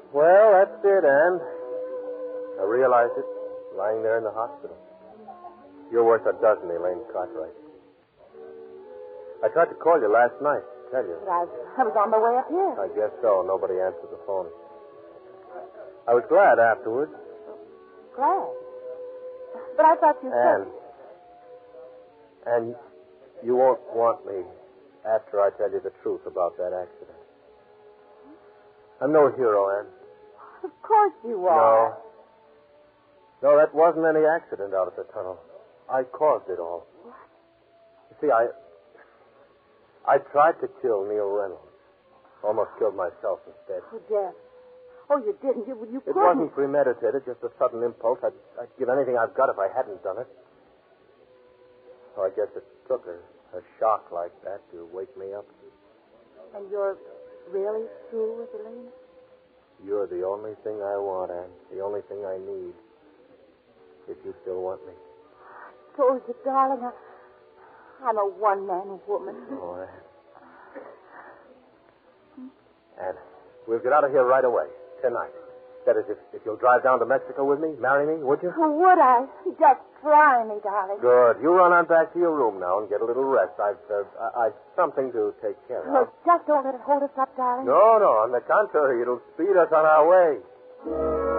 Well, that's it, Anne. I realized it lying there in the hospital. You're worth a dozen, Elaine Cartwright. I tried to call you last night to tell you. But I was on my way up here. I guess so. Nobody answered the phone. I was glad afterwards. Glad. But I thought you said... And you won't want me after I tell you the truth about that accident. I'm no hero, Anne. Of course you are. No, that wasn't any accident out at the tunnel. I caused it all. What? You see, I tried to kill Neil Reynolds. Almost killed myself instead. Oh, Jeff. Oh, you didn't. You It couldn't. wasn't premeditated, just a sudden impulse. I'd give anything I've got if I hadn't done it. So I guess it took a shock like that to wake me up. And you're really through with Elaine? You're the only thing I want, Anne. The only thing I need. If you still want me. I told you, darling, I'm a one-man woman. Oh, Anne, we'll get out of here right away. Tonight. That is, if you'll drive down to Mexico with me, marry me, would you? Oh, would I? Just try me, darling. Good. You run on back to your room now and get a little rest. I've something to take care of. Oh, just don't let it hold us up, darling. No. On the contrary, it'll speed us on our way.